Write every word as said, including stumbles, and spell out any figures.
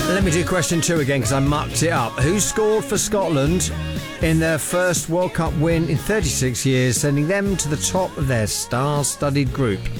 Let me do question two again because I mucked it up. Who scored for Scotland in their first World Cup win in thirty-six years, sending them to the top of their star-studded group?